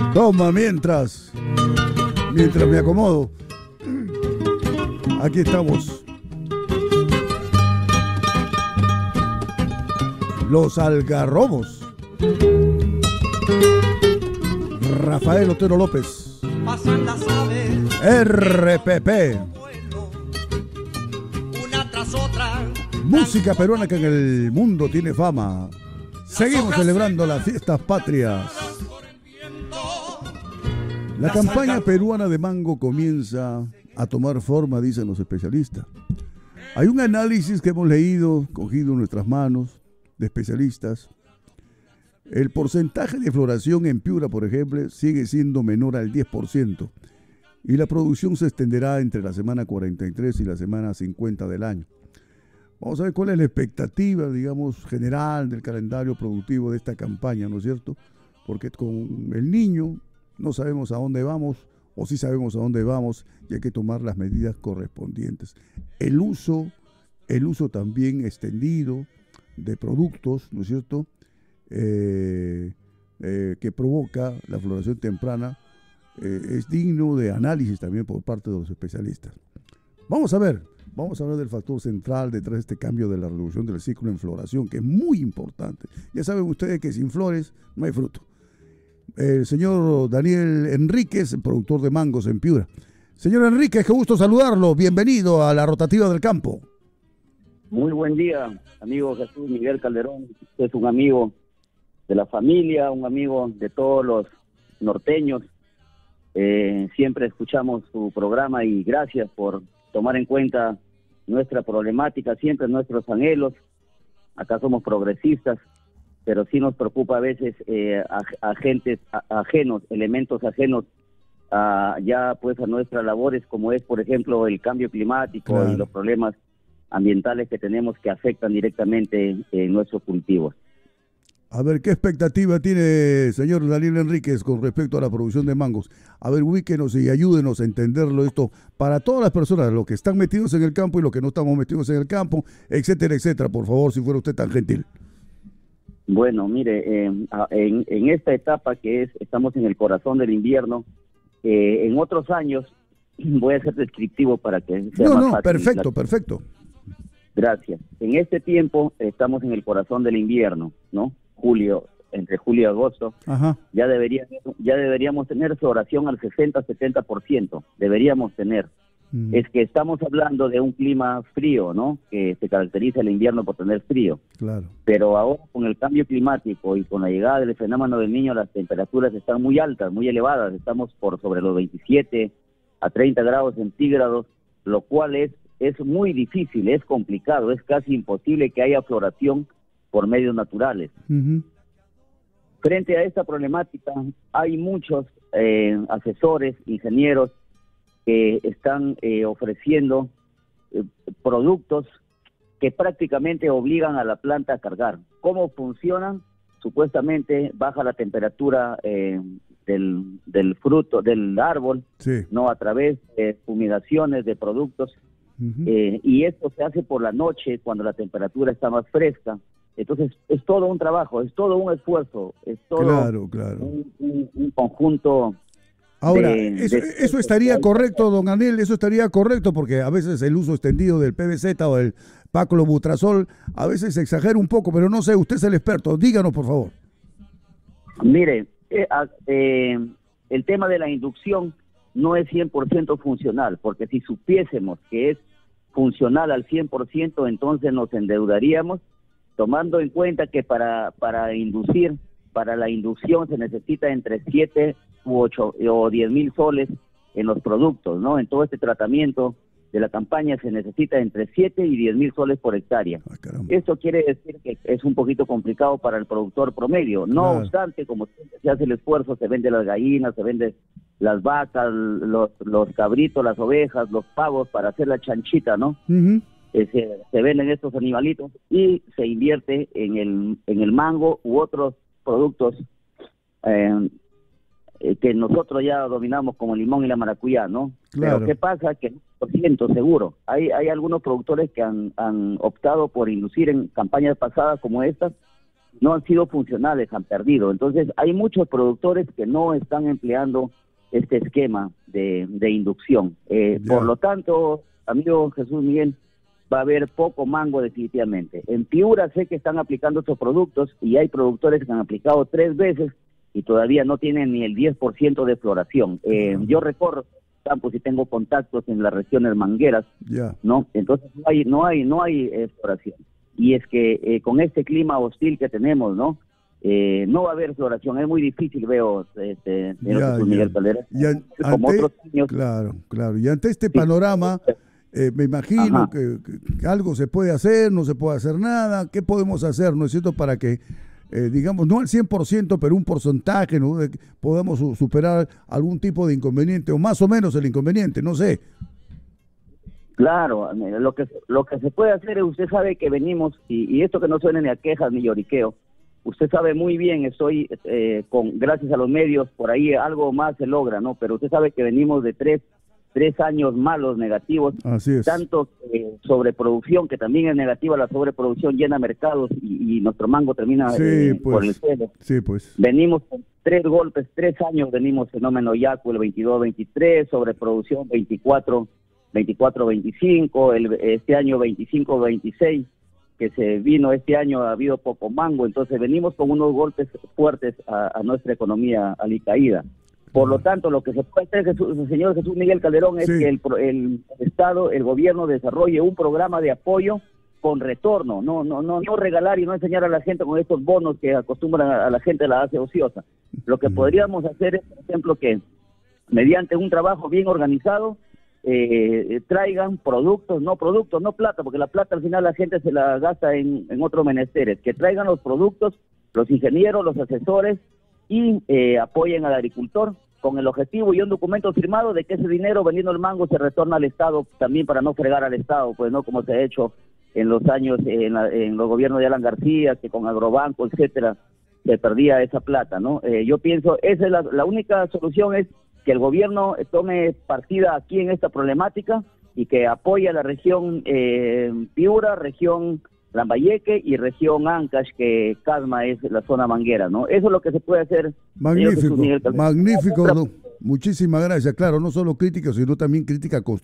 Toma mientras me acomodo. Aquí estamos. Los Algarrobos. Rafael Otero López. Pasan las aves. RPP. Una tras otra. Música peruana que en el mundo tiene fama. Seguimos celebrando las fiestas patrias. La campaña peruana de mango comienza a tomar forma, dicen los especialistas. Hay un análisis que hemos leído, cogido en nuestras manos, de especialistas. El porcentaje de floración en Piura, por ejemplo, sigue siendo menor al 10%. Y la producción se extenderá entre la semana 43 y la semana 50 del año. Vamos a ver cuál es la expectativa, digamos, general del calendario productivo de esta campaña, ¿no es cierto? Porque con el niño no sabemos a dónde vamos, o sí sabemos a dónde vamos, y hay que tomar las medidas correspondientes. El uso también extendido de productos, ¿no es cierto?, que provoca la floración temprana, es digno de análisis también por parte de los especialistas. Vamos a ver del factor central detrás de este cambio de la reducción del ciclo en floración, que es muy importante. Ya saben ustedes que sin flores no hay fruto. El señor Daniel Enríquez, productor de mangos en Piura. Señor Enríquez, qué gusto saludarlo. Bienvenido a la Rotativa del Campo. Muy buen día, amigo Jesús Miguel Calderón. Usted es un amigo de la familia, un amigo de todos los norteños. Siempre escuchamos su programa y gracias por tomar en cuenta nuestra problemática, siempre nuestros anhelos. Acá somos progresistas, pero sí nos preocupa a veces agentes ajenos, elementos ajenos ya pues a nuestras labores, como es por ejemplo el cambio climático, claro, y los problemas ambientales que tenemos que afectan directamente nuestros cultivos. A ver, ¿qué expectativa tiene señor Daniel Enríquez con respecto a la producción de mangos? A ver, ubíquenos y ayúdenos a entenderlo esto para todas las personas, los que están metidos en el campo y los que no estamos metidos en el campo, etcétera, etcétera. Por favor, si fuera usted tan gentil. Bueno, mire, en esta etapa estamos en el corazón del invierno, en otros años, voy a ser descriptivo para que sea más fácil. Perfecto. Gracias. En este tiempo estamos en el corazón del invierno, ¿no? Entre julio y agosto. Ajá. Ya deberíamos tener floración al 60-70%, deberíamos tener. Es que estamos hablando de un clima frío, ¿no? Que se caracteriza el invierno por tener frío. Claro. Pero ahora con el cambio climático y con la llegada del fenómeno del Niño, las temperaturas están muy altas, muy elevadas. Estamos por sobre los 27 a 30 grados centígrados, lo cual es muy difícil, es complicado, es casi imposible que haya floración por medios naturales. Uh-huh. Frente a esta problemática, hay muchos asesores, ingenieros, que están ofreciendo productos que prácticamente obligan a la planta a cargar. ¿Cómo funcionan? Supuestamente baja la temperatura del fruto, del árbol, sí, ¿no? A través de fumigaciones de productos. Uh-huh. Y esto se hace por la noche cuando la temperatura está más fresca. Entonces es todo un trabajo, es todo un esfuerzo, es todo claro. Un conjunto. Ahora, eso estaría correcto, don Daniel, eso estaría correcto, porque a veces el uso extendido del PBZ o del paclobutrazol a veces se exagera un poco, pero no sé, usted es el experto, díganos por favor. Mire, el tema de la inducción no es 100% funcional, porque si supiésemos que es funcional al 100%, entonces nos endeudaríamos, tomando en cuenta que para la inducción se necesita entre 7 u 8 o 10 mil soles en los productos, ¿no? En todo este tratamiento de la campaña se necesita entre 7 y 10 mil soles por hectárea. Esto quiere decir que es un poquito complicado para el productor promedio. No obstante, como se hace el esfuerzo, se vende las gallinas, se vende las vacas, los cabritos, las ovejas, los pavos para hacer la chanchita, ¿no? Uh-huh. Se venden estos animalitos y se invierte en el mango u otros productos que nosotros ya dominamos como el limón y la maracuyá, ¿no? Claro. Pero ¿qué pasa? Que por ciento seguro. Hay algunos productores que han optado por inducir en campañas pasadas como estas no han sido funcionales, han perdido. Entonces hay muchos productores que no están empleando este esquema de inducción. Por lo tanto, amigo Jesús Miguel, va a haber poco mango definitivamente. En Piura sé que están aplicando estos productos y hay productores que han aplicado 3 veces y todavía no tienen ni el 10% de floración. Yo recorro campos y tengo contactos en las regiones mangueras, ¿no? Entonces no hay floración. Y es que con este clima hostil que tenemos, ¿no? No va a haber floración, es muy difícil, veo, Jesús Miguel Calderón. Como otros años. Claro. Y ante este panorama, me imagino que algo se puede hacer, no se puede hacer nada. ¿Qué podemos hacer, no es cierto, para que, digamos, no al 100%, pero un porcentaje, ¿no? Podamos superar algún tipo de inconveniente, o más o menos el inconveniente, no sé? Claro, lo que se puede hacer es, usted sabe que venimos, y esto que no suene ni a quejas ni lloriqueo, usted sabe muy bien, gracias a los medios, por ahí algo más se logra, ¿no? Pero usted sabe que venimos de tres años malos, negativos. Así es. Tanto sobreproducción, que también es negativa, la sobreproducción llena mercados y nuestro mango termina por el suelo. Sí, pues. Venimos con 3 golpes, 3 años venimos fenómeno Yaku, el 22-23, sobreproducción 24-25, este año 25-26, que se vino este año, ha habido poco mango, entonces venimos con unos golpes fuertes a nuestra economía alicaída. Por lo tanto, lo que se puede hacer, señor Jesús Miguel Calderón, es que el Estado, el gobierno desarrolle un programa de apoyo con retorno, no regalar y no enseñar a la gente con estos bonos que acostumbran a la gente, la hace ociosa. Lo que podríamos hacer es, por ejemplo, que mediante un trabajo bien organizado, traigan productos, no plata, porque la plata al final la gente se la gasta en otros menesteres, que traigan los productos, los ingenieros, los asesores, y apoyen al agricultor con el objetivo y un documento firmado de que ese dinero vendiendo el mango se retorna al Estado, también para no fregar al Estado, pues no como se ha hecho en los años, en los gobiernos de Alan García, que con Agrobanco, etcétera, se perdía esa plata, ¿no? Yo pienso, esa es la única solución, es que el gobierno tome partida aquí en esta problemática y que apoye a la región Piura, región Lambayeque y región Ancash, que Casma es la zona manguera, ¿no? Eso es lo que se puede hacer. Magnífico, magnífico, ¿no? Muchísimas gracias. Claro, no solo crítica, sino también crítica constructiva.